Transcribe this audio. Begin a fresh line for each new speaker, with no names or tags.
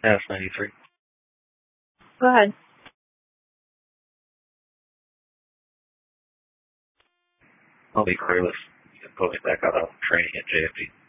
Ask 93.
Go ahead.
I'll be clearless. You can put me back out on training at JFD.